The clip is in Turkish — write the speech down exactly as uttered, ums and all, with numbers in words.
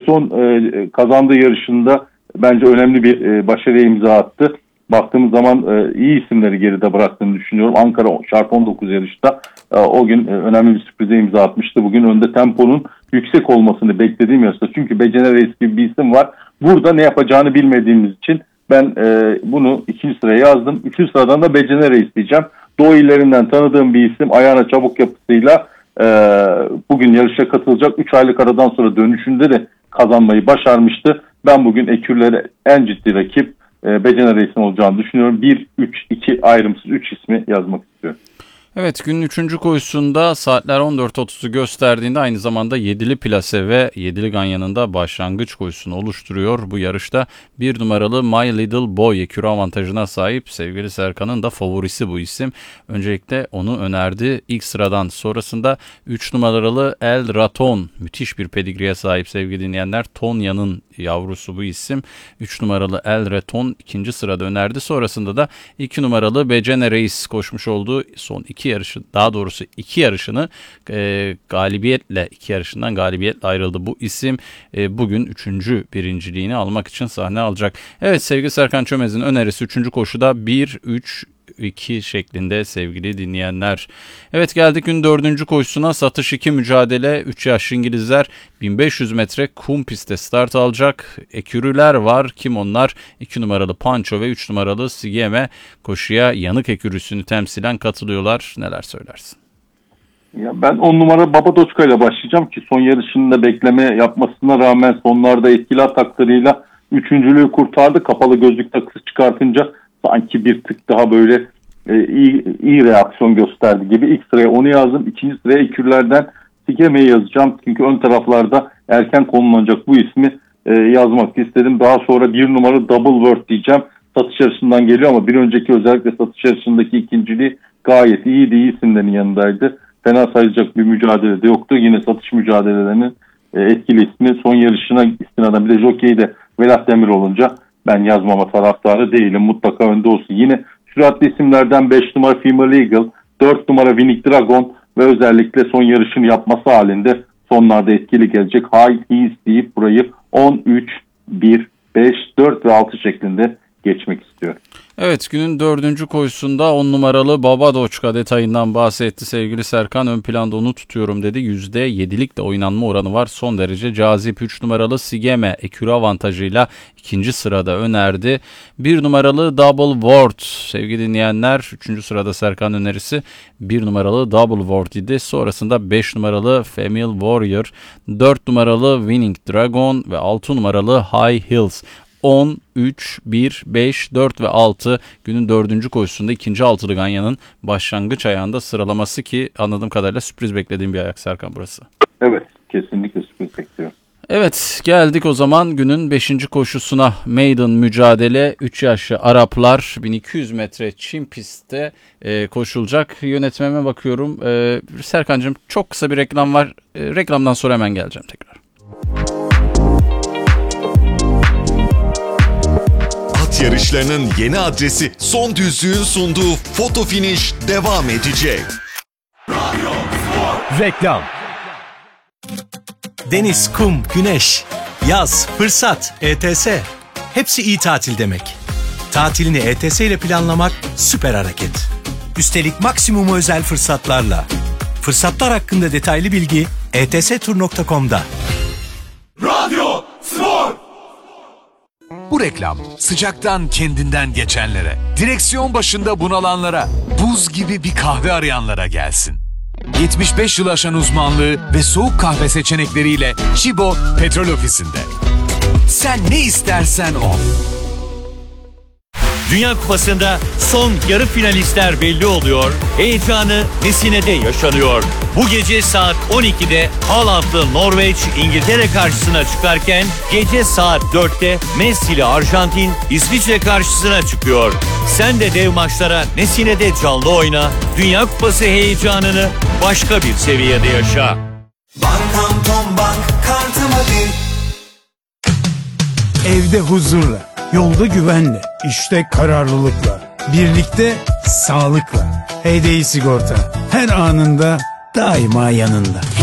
son e, kazandığı yarışında bence önemli bir e, başarıya imza attı. Baktığımız zaman e, iyi isimleri geride bıraktığını düşünüyorum. Ankara Şarp on dokuz yarışta e, o gün e, önemli bir sürprize imza atmıştı. Bugün önde temponun yüksek olmasını beklediğim yarışta. Çünkü Becene Reis gibi bir isim var. Burada ne yapacağını bilmediğimiz için ben e, bunu ikinci sıraya yazdım. Üçüncü sıradan da Becene Reis diyeceğim. Doğu illerinden tanıdığım bir isim. Ayağına çabuk yapısıyla e, bugün yarışa katılacak. üç aylık aradan sonra dönüşünde de kazanmayı başarmıştı. Ben bugün ekürlere en ciddi rakip e, Becene Reis'in olacağını düşünüyorum. bir üç iki ayrımsız üç ismi yazmak istiyorum. Evet, günün üçüncü koşusunda saatler on dört otuzu gösterdiğinde aynı zamanda yedili plase ve yedili ganyanın da başlangıç koşusunu oluşturuyor. Bu yarışta bir numaralı My Little Boy ekürü avantajına sahip. Sevgili Serkan'ın da favorisi bu isim. Öncelikle onu önerdi ilk sıradan. Sonrasında üç numaralı El Raton, müthiş bir pedigriye sahip sevgili dinleyenler. Tonya'nın yavrusu bu isim. üç numaralı El Raton ikinci sırada önerdi. Sonrasında da iki numaralı Becene Reis koşmuş olduğu son iki yarışı, daha doğrusu iki yarışını e, galibiyetle, iki yarışından galibiyetle ayrıldı bu isim. E, bugün üçüncü birinciliğini almak için sahne alacak. Evet, sevgili Serkan Çömez'in önerisi üçüncü koşuda bir üç iki şeklinde sevgili dinleyenler. Evet, geldik gün dördüncü koşusuna. Satış iki mücadele. üç yaşlı İngilizler bin beş yüz metre kum pistte start alacak. Ekürüler var. Kim onlar? iki numaralı Pancho ve üç numaralı Sigeme koşuya yanık ekürüsünü temsilen katılıyorlar. Neler söylersin? Ya ben on numara Babadoçka ile başlayacağım ki son yarışında bekleme yapmasına rağmen sonlarda etkili ataklarıyla üçüncülüğü kurtardı. Kapalı gözlük takısı çıkartınca sanki bir tık daha böyle e, iyi, iyi reaksiyon gösterdi gibi. İlk sıraya onu yazdım. İkinci sıraya ekürlerden Sigeme'yi yazacağım. Çünkü ön taraflarda erken konulacak bu ismi e, yazmak istedim. Daha sonra bir numara Double Word diyeceğim. Satış yarışından geliyor ama bir önceki özellikle satış yarışındaki ikinciliği gayet iyiydi. İyi isimlerin yanındaydı. Fena sayılacak bir mücadele de yoktu. Yine satış mücadelelerinin e, etkili ismi. Son yarışına istinaden bir de jockey de Vedat Demir olunca ben yazmama taraftarı değilim. Mutlaka önde olsun. Yine süratli isimlerden beş numara Female Eagle, dört numara Winning Dragon ve özellikle son yarışını yapması halinde sonlarda etkili gelecek High Heels deyip burayı on üç, bir, beş, dört ve altı şeklinde geçmek istiyorum. Evet, günün dördüncü koşusunda on numaralı Babadoçka detayından bahsetti sevgili Serkan. Ön planda onu tutuyorum dedi. yüzde yedilik de oynanma oranı var. Son derece cazip. üç numaralı Sigeme ekürü avantajıyla ikinci sırada önerdi. bir numaralı Double Word sevgili dinleyenler. üçüncü sırada Serkan önerisi bir numaralı Double Word idi. Sonrasında beş numaralı Female Warrior, dört numaralı Winning Dragon ve altı numaralı High Heels. on, üç, bir, beş, dört ve altı günün dördüncü koşusunda ikinci altılı ganyanın başlangıç ayağında sıralaması ki anladığım kadarıyla sürpriz beklediğim bir ayak Serkan burası. Evet, kesinlikle sürpriz bekliyorum. Evet, geldik o zaman günün beşinci koşusuna. Maiden mücadele. üç yaşlı Araplar bin iki yüz metre çim pistte e, koşulacak. Yönetmeme bakıyorum. E, Serkan'cığım çok kısa bir reklam var. E, reklamdan sonra hemen geleceğim tekrar. Yarışlarının yeni adresi Son Düzlüğün sunduğu Foto Finish devam edecek. Reklam. Deniz, kum, güneş, yaz, fırsat, E T S. Hepsi iyi tatil demek. Tatilini E T S ile planlamak süper hareket. Üstelik maksimum özel fırsatlarla. Fırsatlar hakkında detaylı bilgi e t s tur nokta com'da. Radyo Spor. Bu reklam sıcaktan kendinden geçenlere, direksiyon başında bunalanlara, buz gibi bir kahve arayanlara gelsin. yetmiş beş yıl aşan uzmanlığı ve soğuk kahve seçenekleriyle Chibo Petrol Ofisi'nde. Sen ne istersen o. Dünya Kupası'nda son yarı finalistler belli oluyor. Heyecanı Messine'de yaşanıyor. Bu gece saat on ikide Haaland'lı Norveç İngiltere karşısına çıkarken gece saat dörtte Messi'li Arjantin İsviçre karşısına çıkıyor. Sen de dev maçlara Messine'de canlı oyna. Dünya Kupası heyecanını başka bir seviyede yaşa. Bankam Tom Bank kartımı bil. Evde huzurla, yolda güvenle, işte kararlılıkla, birlikte sağlıkla. H D I Sigorta her anında daima yanında.